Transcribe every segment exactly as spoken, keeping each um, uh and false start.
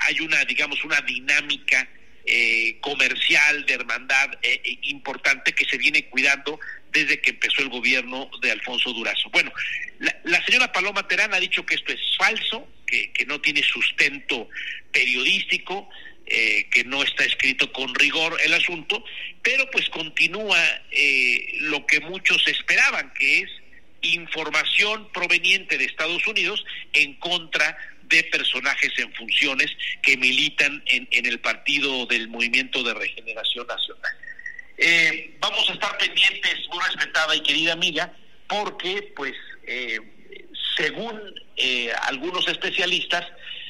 hay una, digamos, una dinámica eh, comercial, de hermandad eh, eh, importante que se viene cuidando desde que empezó el gobierno de Alfonso Durazo. Bueno, la, la señora Paloma Terán ha dicho que esto es falso, que, que no tiene sustento periodístico, eh, que no está escrito con rigor el asunto, pero pues continúa eh, lo que muchos esperaban, que es información proveniente de Estados Unidos en contra de personajes en funciones que militan en, en el partido del Movimiento de Regeneración Nacional. Eh, vamos a estar pendientes, muy respetada y querida amiga, porque pues eh, según eh, algunos especialistas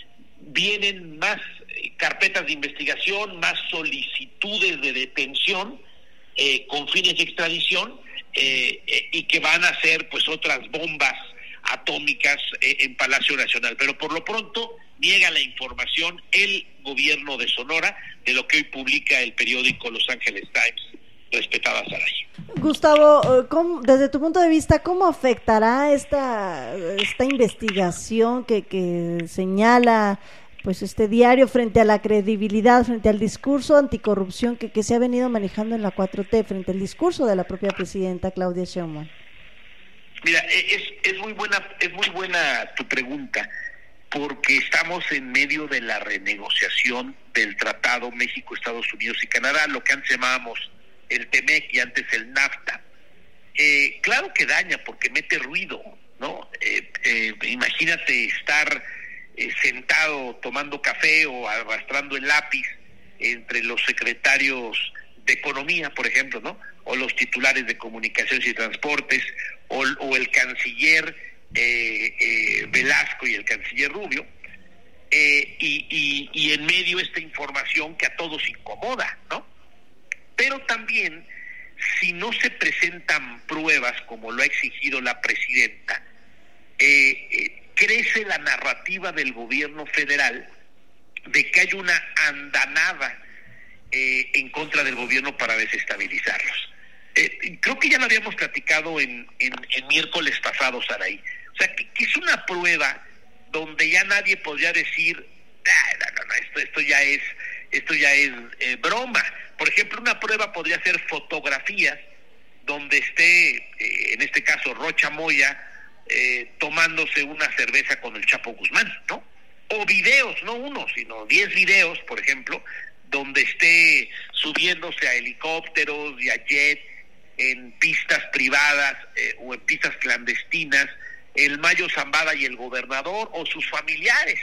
vienen más carpetas de investigación, más solicitudes de detención eh, con fines de extradición eh, eh, y que van a ser pues otras bombas atómicas eh, en Palacio Nacional, pero por lo pronto niega la información el gobierno de Sonora de lo que hoy publica el periódico Los Angeles Times, respetada Saray. Gustavo, ¿cómo, desde tu punto de vista, cómo afectará esta esta investigación que, que señala pues este diario frente a la credibilidad, frente al discurso anticorrupción que, que se ha venido manejando en la cuatro T, frente al discurso de la propia presidenta Claudia Sheinbaum? Mira, es, es muy buena, es muy buena tu pregunta, porque estamos en medio de la renegociación del Tratado México, Estados Unidos y Canadá, lo que antes llamábamos el TEMEC y antes el NAFTA. Eh, claro que daña porque mete ruido, ¿no? Eh, eh, imagínate estar eh, sentado tomando café o arrastrando el lápiz entre los secretarios de Economía, por ejemplo, ¿no? O los titulares de Comunicaciones y Transportes, o, o el canciller eh, eh, Velasco y el canciller Rubio, eh, y, y, y en medio esta información que a todos incomoda, ¿no? Pero también, si no se presentan pruebas como lo ha exigido la presidenta, eh, eh, crece la narrativa del gobierno federal de que hay una andanada eh, en contra del gobierno para desestabilizarlos. Eh, creo que ya lo habíamos platicado en, en, en miércoles pasado, Saray. O sea, que, que es una prueba donde ya nadie podría decir, ah, no, no, no, esto, esto ya es, esto ya es eh, broma. Por ejemplo, una prueba podría ser fotografías donde esté, eh, en este caso, Rocha Moya, eh, tomándose una cerveza con el Chapo Guzmán, ¿no? O videos, no uno, sino diez videos, por ejemplo, donde esté subiéndose a helicópteros y a jet en pistas privadas eh, o en pistas clandestinas, el Mayo Zambada y el gobernador o sus familiares,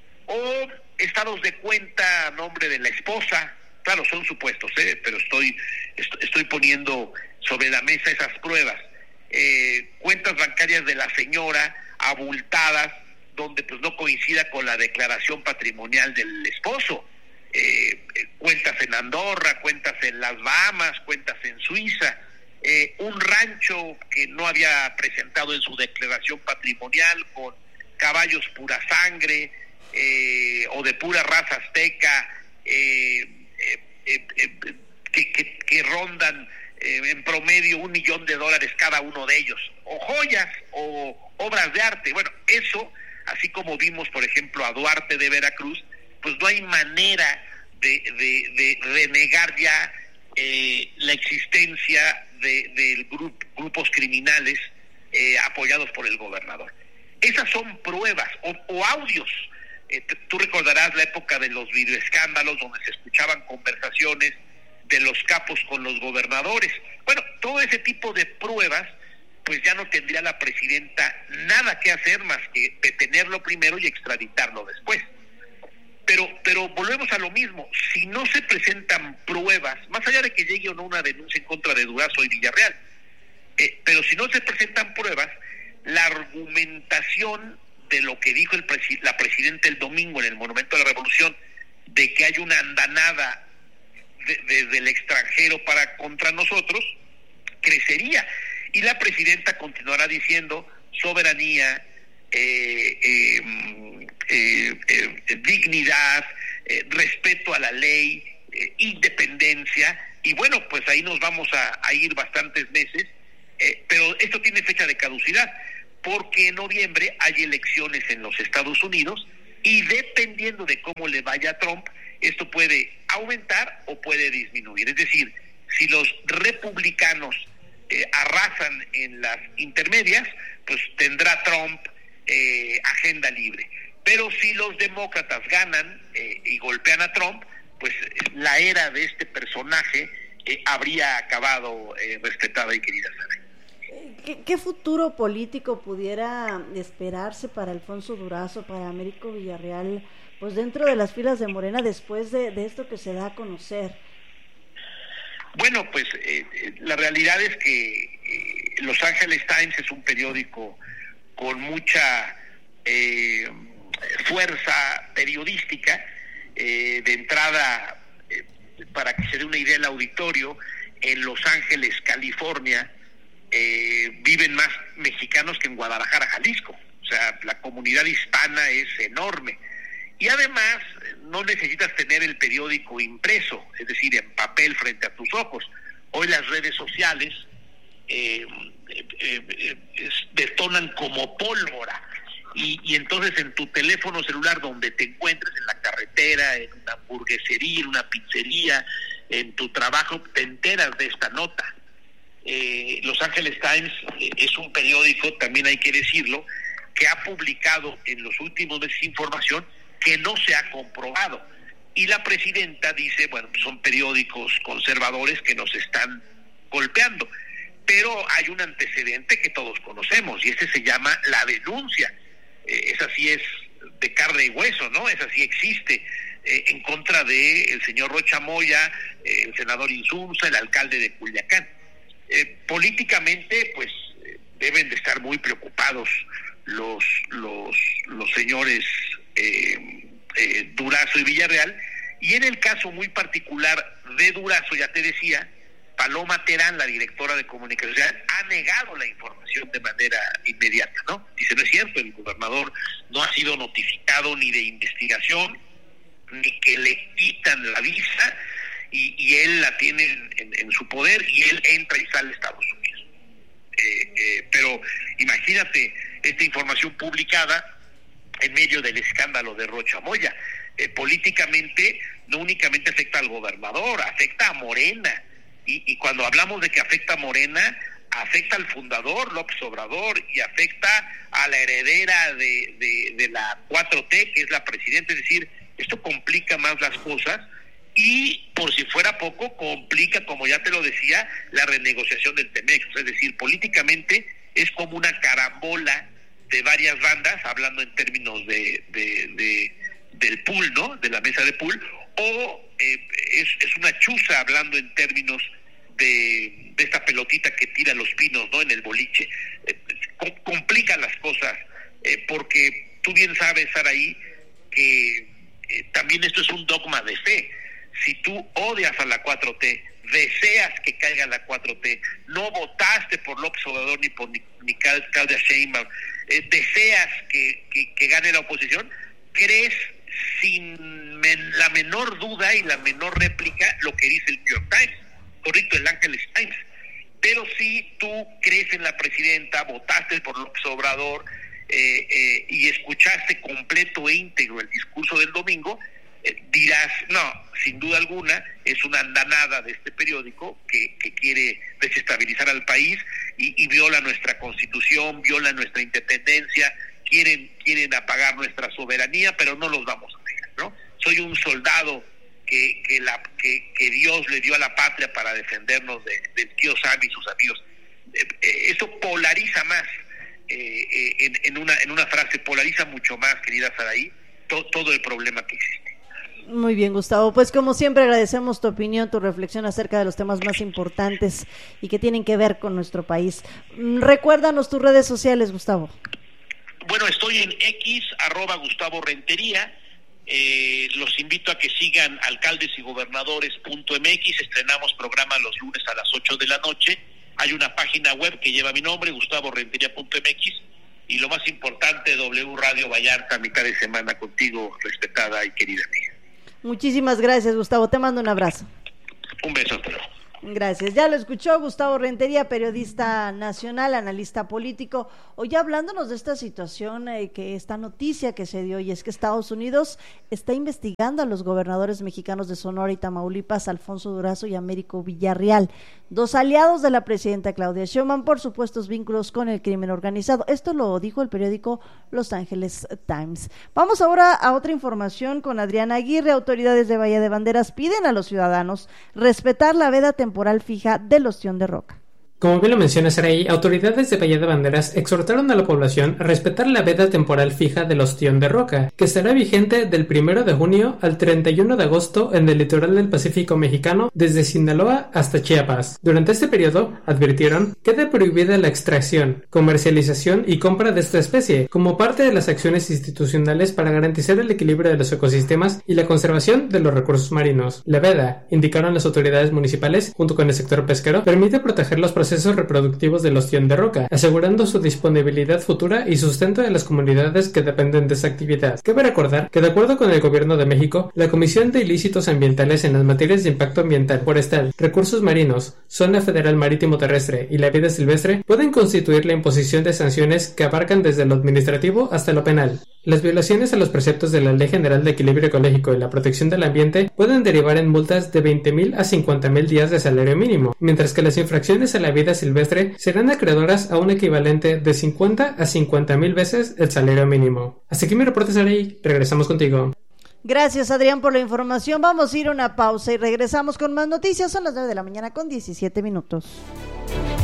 o estados de cuenta a nombre de la esposa. Claro, son supuestos, ¿eh? pero estoy, est- estoy poniendo sobre la mesa esas pruebas. Eh, cuentas bancarias de la señora abultadas, donde pues no coincida con la declaración patrimonial del esposo. Eh, eh, cuentas en Andorra, cuentas en las Bahamas, cuentas en Suiza, eh, un rancho que no había presentado en su declaración patrimonial con caballos pura sangre eh, o de pura raza azteca, eh, eh, eh, eh, que, que, que rondan eh, en promedio un millón de dólares cada uno de ellos, o joyas o obras de arte. Bueno, eso, así como vimos por ejemplo a Duarte de Veracruz, pues no hay manera de, de, de renegar ya eh, la existencia de, de grup, grupos criminales eh, apoyados por el gobernador. Esas son pruebas, o, o audios. Eh, tú recordarás la época de los videoescándalos donde se escuchaban conversaciones de los capos con los gobernadores. Bueno, todo ese tipo de pruebas, pues ya no tendría la presidenta nada que hacer más que detenerlo primero y extraditarlo después. Pero, pero volvemos a lo mismo, si no se presentan pruebas, más allá de que llegue o no una denuncia en contra de Durazo y Villarreal, eh, pero si no se presentan pruebas, la argumentación de lo que dijo el presi- la presidenta el domingo en el Monumento de la Revolución, de que hay una andanada de, desde el extranjero para contra nosotros, crecería. Y la presidenta continuará diciendo soberanía, eh, eh, eh, eh, dignidad, eh, respeto a la ley, eh, independencia, y bueno, pues ahí nos vamos a, a ir bastantes meses, eh, pero esto tiene fecha de caducidad, porque en noviembre hay elecciones en los Estados Unidos y dependiendo de cómo le vaya a Trump, esto puede aumentar o puede disminuir. Es decir, si los republicanos eh, arrasan en las intermedias, pues tendrá Trump eh, agenda libre. Pero si los demócratas ganan eh, y golpean a Trump, pues la era de este personaje eh, habría acabado, eh, respetada y querida Sara. ¿Qué, ¿Qué futuro político pudiera esperarse para Alfonso Durazo, para Américo Villarreal, pues dentro de las filas de Morena después de, de esto que se da a conocer? Bueno, pues eh, la realidad es que eh, Los Angeles Times es un periódico con mucha eh, fuerza periodística. Eh, de entrada, eh, para que se dé una idea el auditorio, en Los Ángeles, California, eh, viven más mexicanos que en Guadalajara, Jalisco. O sea, la comunidad hispana es enorme. Y además, no necesitas tener el periódico impreso, es decir, en papel frente a tus ojos. Hoy las redes sociales eh, eh, eh, eh, detonan como pólvora. Y, y entonces en tu teléfono celular, donde te encuentres, en la carretera, en una hamburguesería, en una pizzería, en tu trabajo, te enteras de esta nota. Eh, Los Angeles Times eh, es un periódico, también hay que decirlo, que ha publicado en los últimos meses información que no se ha comprobado. Y la presidenta dice, bueno, son periódicos conservadores que nos están golpeando. Pero hay un antecedente que todos conocemos, y ese se llama la denuncia. Eh, esa sí es de carne y hueso, ¿no? Esa sí existe, eh, en contra de el señor Rocha Moya, eh, el senador Insunza, el alcalde de Culiacán. Eh, políticamente, pues, eh, deben de estar muy preocupados los los los señores eh, eh, Durazo y Villarreal, y en el caso muy particular de Durazo, ya te decía, Paloma Terán, la directora de comunicación, ha negado la información de manera inmediata, ¿no? Dice, no es cierto, el gobernador no ha sido notificado ni de investigación, ni que le quitan la visa, y, y él la tiene en, en, en su poder, y él entra y sale a Estados Unidos. Eh, eh, pero imagínate esta información publicada en medio del escándalo de Rocha Moya. Eh, políticamente no únicamente afecta al gobernador, afecta a Morena. Y, y cuando hablamos de que afecta a Morena, afecta al fundador López Obrador y afecta a la heredera de, de, de la cuatro T, que es la presidenta. Es decir, esto complica más las cosas, y por si fuera poco, complica, como ya te lo decía, la renegociación del Temex. Es decir, políticamente es como una carambola de varias bandas, hablando en términos de, de, de del pool, ¿no? De la mesa de pool, o eh, es, es una chuza, hablando en términos de, de esta pelotita que tira los pinos, ¿no? En el boliche. Eh, com- complica las cosas, eh, porque tú bien sabes, Saraí, que eh, también esto es un dogma de fe. Si tú odias a la cuatro T, deseas que caiga la cuatro T, no votaste por López Obrador ni por ni, ni Claudia Sheinbaum, eh, deseas que, que, que gane la oposición, crees sin men, la menor duda y la menor réplica lo que dice el New York Times, correcto, el Angeles Times. Pero si tú crees en la presidenta, votaste por López Obrador eh, eh, y escuchaste completo e íntegro el discurso del domingo, eh, dirás, no, sin duda alguna es una andanada de este periódico que, que quiere desestabilizar al país y, y viola nuestra Constitución, viola nuestra independencia, quieren quieren apagar nuestra soberanía, pero no los vamos a dejar, ¿no? Soy un soldado que que la que, que Dios le dio a la patria para defendernos de, del tío Sam y sus amigos. Eh, eh, esto polariza más, eh, eh, en, en una en una frase, polariza mucho más, querida Saraí, to, todo el problema que existe. Muy bien, Gustavo. Pues como siempre agradecemos tu opinión, tu reflexión acerca de los temas más importantes y que tienen que ver con nuestro país. Recuérdanos tus redes sociales, Gustavo. Bueno, estoy en X, arroba Gustavo Rentería. Eh, los invito a que sigan alcaldes y gobernadores punto m x. Estrenamos programa los lunes a las ocho de la noche. Hay una página web que lleva mi nombre, gustavo rentería punto m x. Y lo más importante, W Radio Vallarta, mitad de semana contigo, respetada y querida amiga. Muchísimas gracias, Gustavo. Te mando un abrazo. Un beso, hasta luego. Gracias. Ya lo escuchó Gustavo Rentería, periodista nacional, analista político. Hoy hablándonos de esta situación, eh, que esta noticia que se dio, y es que Estados Unidos está investigando a los gobernadores mexicanos de Sonora y Tamaulipas, Alfonso Durazo y Américo Villarreal, dos aliados de la presidenta Claudia Sheinbaum, por supuestos vínculos con el crimen organizado. Esto lo dijo el periódico Los Angeles Times. Vamos ahora a otra información con Adriana Aguirre. Autoridades de Bahía de Banderas piden a los ciudadanos respetar la veda temporal fija del ostión de roca. Como bien lo menciona Saraí, autoridades de Bahía de Banderas exhortaron a la población a respetar la veda temporal fija del ostión de roca, que estará vigente del primero de junio al treinta y uno de agosto en el litoral del Pacífico mexicano, desde Sinaloa hasta Chiapas. Durante este periodo, advirtieron, queda prohibida la extracción, comercialización y compra de esta especie, como parte de las acciones institucionales para garantizar el equilibrio de los ecosistemas y la conservación de los recursos marinos. La veda, indicaron las autoridades municipales, junto con el sector pesquero, permite proteger los procesos reproductivos del ostión de roca, asegurando su disponibilidad futura y sustento de las comunidades que dependen de esa actividad. Cabe recordar que, de acuerdo con el Gobierno de México, la Comisión de Ilícitos Ambientales en las materias de impacto ambiental, forestal, recursos marinos, zona federal marítimo terrestre y la vida silvestre pueden constituir la imposición de sanciones que abarcan desde lo administrativo hasta lo penal. Las violaciones a los preceptos de la Ley General de Equilibrio Ecológico y la Protección del Ambiente pueden derivar en multas de veinte mil a cincuenta mil días de salario mínimo, mientras que las infracciones a la vida silvestre serán acreedoras a un equivalente de cincuenta a cincuenta mil veces el salario mínimo. Hasta aquí mi reporte, Saraí. Regresamos contigo. Gracias, Adrián, por la información. Vamos a ir a una pausa y regresamos con más noticias. Son las nueve de la mañana con diecisiete minutos.